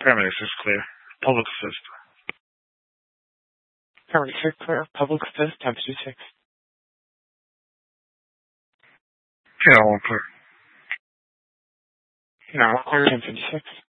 Paramedics is clear. Public assist. Paramedics are clear. Public assist, 1056. Yeah, all clear. Now clear, 1056.